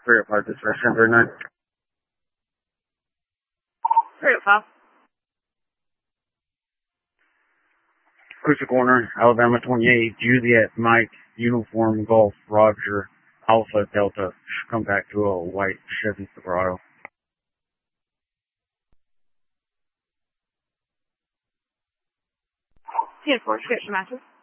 305 this for 1039. 305. Cruiser Corner, Alabama 28, Juliet, Mike, Uniform, Golf, Roger, Alpha, Delta. Come back to a white Chevy Silverado. 10-4, description matches.